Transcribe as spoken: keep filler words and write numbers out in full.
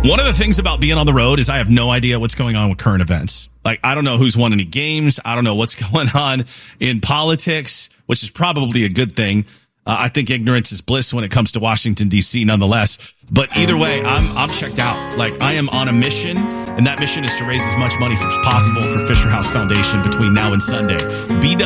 One of the things about being on the road is I have no idea what's going on with current events. Like, I don't know who's won any games. I don't know what's going on in politics, which is probably a good thing. Uh, I think ignorance is bliss when it comes to Washington, D C, nonetheless. But either way, I'm I'm checked out. Like, I am on a mission, and that mission is to raise as much money as possible for Fisher House Foundation between now and Sunday. B